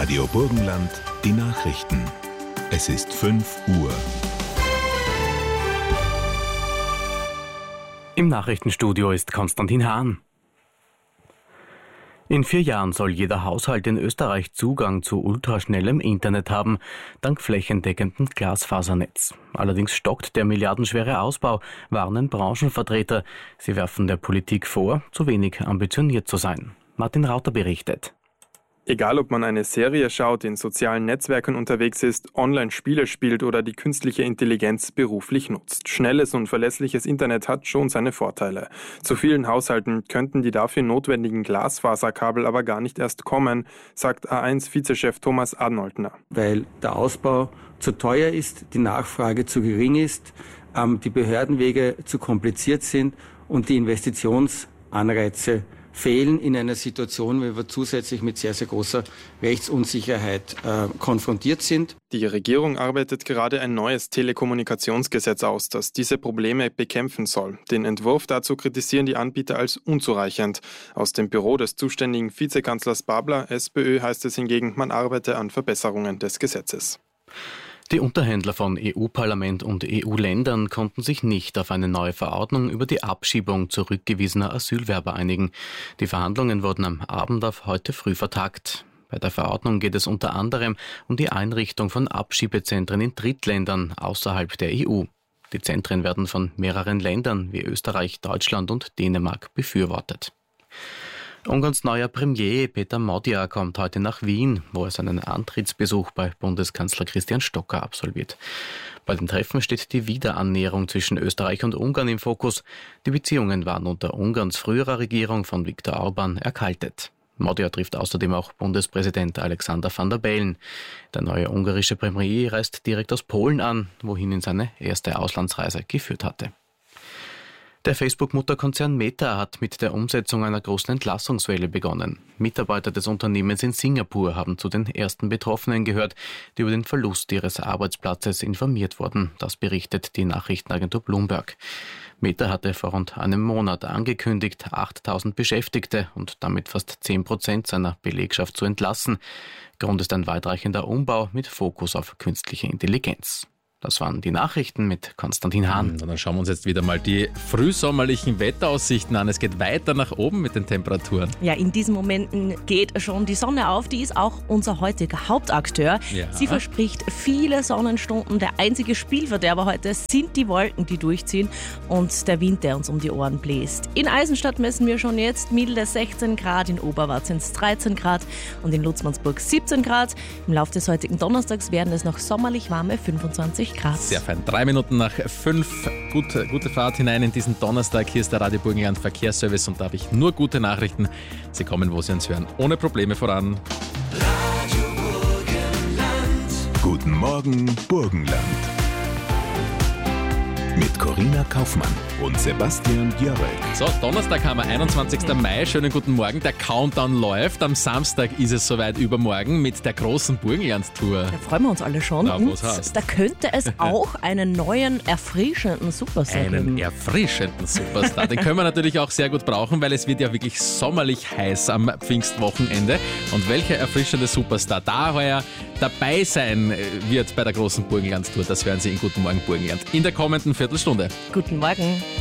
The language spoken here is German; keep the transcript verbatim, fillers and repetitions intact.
Radio Burgenland, die Nachrichten. Es ist fünf Uhr. Im Nachrichtenstudio ist Konstantin Hahn. In vier Jahren soll jeder Haushalt in Österreich Zugang zu ultraschnellem Internet haben, dank flächendeckendem Glasfasernetz. Allerdings stockt der milliardenschwere Ausbau, warnen Branchenvertreter. Sie werfen der Politik vor, zu wenig ambitioniert zu sein. Martin Rauter berichtet. Egal, ob man eine Serie schaut, in sozialen Netzwerken unterwegs ist, Online-Spiele spielt oder die künstliche Intelligenz beruflich nutzt. Schnelles und verlässliches Internet hat schon seine Vorteile. Zu vielen Haushalten könnten die dafür notwendigen Glasfaserkabel aber gar nicht erst kommen, sagt A eins Vizechef Thomas Arnoldner. Weil der Ausbau zu teuer ist, die Nachfrage zu gering ist, die Behördenwege zu kompliziert sind und die Investitionsanreize fehlen in einer Situation, wo wir zusätzlich mit sehr, sehr großer Rechtsunsicherheit äh, konfrontiert sind. Die Regierung arbeitet gerade ein neues Telekommunikationsgesetz aus, das diese Probleme bekämpfen soll. Den Entwurf dazu kritisieren die Anbieter als unzureichend. Aus dem Büro des zuständigen Vizekanzlers Babler, SPÖ, heißt es hingegen, man arbeite an Verbesserungen des Gesetzes. Die Unterhändler von E U-Parlament und E U-Ländern konnten sich nicht auf eine neue Verordnung über die Abschiebung zurückgewiesener Asylwerber einigen. Die Verhandlungen wurden am Abend auf heute früh vertagt. Bei der Verordnung geht es unter anderem um die Einrichtung von Abschiebezentren in Drittländern außerhalb der E U. Die Zentren werden von mehreren Ländern wie Österreich, Deutschland und Dänemark befürwortet. Ungarns neuer Premier Peter Magyar kommt heute nach Wien, wo er seinen Antrittsbesuch bei Bundeskanzler Christian Stocker absolviert. Bei dem Treffen steht die Wiederannäherung zwischen Österreich und Ungarn im Fokus. Die Beziehungen waren unter Ungarns früherer Regierung von Viktor Orbán erkaltet. Magyar trifft außerdem auch Bundespräsident Alexander Van der Bellen. Der neue ungarische Premier reist direkt aus Polen an, wohin ihn seine erste Auslandsreise geführt hatte. Der Facebook-Mutterkonzern Meta hat mit der Umsetzung einer großen Entlassungswelle begonnen. Mitarbeiter des Unternehmens in Singapur haben zu den ersten Betroffenen gehört, die über den Verlust ihres Arbeitsplatzes informiert wurden. Das berichtet die Nachrichtenagentur Bloomberg. Meta hatte vor rund einem Monat angekündigt, achttausend Beschäftigte und damit fast zehn Prozent seiner Belegschaft zu entlassen. Grund ist ein weitreichender Umbau mit Fokus auf künstliche Intelligenz. Das waren die Nachrichten mit Konstantin Hahn. Und dann schauen wir uns jetzt wieder mal die frühsommerlichen Wetteraussichten an. Es geht weiter nach oben mit den Temperaturen. Ja, in diesen Momenten geht schon die Sonne auf. Die ist auch unser heutiger Hauptakteur. Ja. Sie verspricht viele Sonnenstunden. Der einzige Spielverderber heute sind die Wolken, die durchziehen und der Wind, der uns um die Ohren bläst. In Eisenstadt messen wir schon jetzt milde sechzehn Grad, in Oberwart sind es dreizehn Grad und in Lutzmannsburg siebzehn Grad. Im Laufe des heutigen Donnerstags werden es noch sommerlich warme fünfundzwanzig Grad. Sehr fein. Drei Minuten nach fünf. Gute, gute Fahrt hinein in diesen Donnerstag. Hier ist der Radio Burgenland Verkehrsservice und da habe ich nur gute Nachrichten. Sie kommen, wo Sie uns hören, ohne Probleme voran. Radio Burgenland. Guten Morgen, Burgenland. Mit Corinna Kaufmann und Sebastian Jörek. So, Donnerstag haben wir, einundzwanzigsten Mai. Schönen guten Morgen. Der Countdown läuft. Am Samstag ist es soweit, übermorgen mit der großen Burgenland-Tour. Da freuen wir uns alle schon. Na, und was heißt? Da könnte es auch einen neuen, erfrischenden Superstar Einen geben. erfrischenden Superstar. Den können wir natürlich auch sehr gut brauchen, weil es wird ja wirklich sommerlich heiß am Pfingstwochenende. Und welcher erfrischende Superstar da heuer dabei sein wird bei der großen Burgenland-Tour, das hören Sie in Guten Morgen Burgenland in der kommenden Viertelstunde. Guten Morgen.